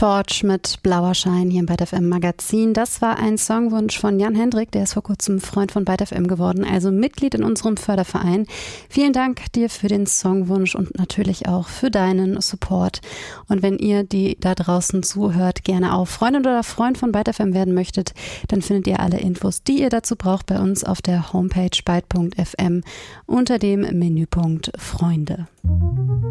Torch mit Blauer Schein hier im Byte FM Magazin. Das war ein Songwunsch von Jan Hendrik, der ist vor kurzem Freund von Byte FM geworden, also Mitglied in unserem Förderverein. Vielen Dank dir für den Songwunsch und natürlich auch für deinen Support. Und wenn ihr, die da draußen zuhört, gerne auch Freundin oder Freund von Byte FM werden möchtet, dann findet ihr alle Infos, die ihr dazu braucht, bei uns auf der Homepage byte.fm unter dem Menüpunkt Freunde.